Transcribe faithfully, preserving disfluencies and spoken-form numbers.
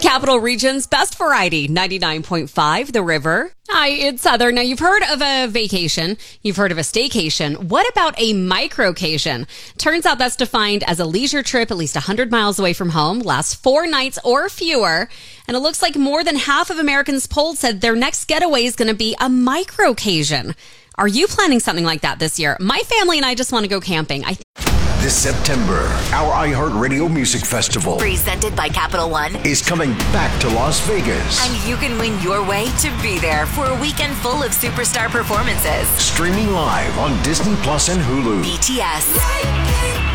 Capital Region's best variety, ninety-nine point five, The River. Hi, it's Heather. Now, you've heard of a vacation. You've heard of a staycation. What about a microcation? Turns out that's defined as a leisure trip at least one hundred miles away from home, lasts four nights or fewer. And it looks like more than half of Americans polled said their next getaway is going to be a microcation. Are you planning something like that this year? My family and I just want to go camping. I This September, our iHeartRadio Music Festival, presented by Capital One, is coming back to Las Vegas. And you can win your way to be there for a weekend full of superstar performances. Streaming live on Disney Plus and Hulu. B T S,